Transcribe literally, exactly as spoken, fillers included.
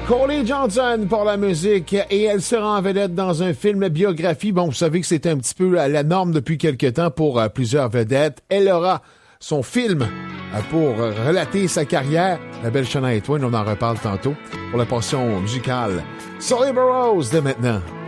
Coley Johnson pour la musique et elle sera en vedette dans un film biographie. Bon, vous savez que c'est un petit peu la norme depuis quelque temps pour euh, plusieurs vedettes. Elle aura son film euh, pour relater sa carrière. La belle Shania Twain, on en reparle tantôt pour la portion musicale. Sully Burroughs dès maintenant.